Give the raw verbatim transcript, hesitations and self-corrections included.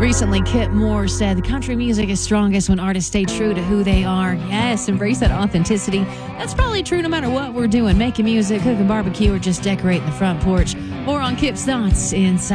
Recently, Kip Moore said the country music is strongest when artists stay true to who they are. Yes, embrace that authenticity. That's probably true no matter what we're doing, making music, cooking barbecue, or just decorating the front porch. More on Kip's thoughts inside.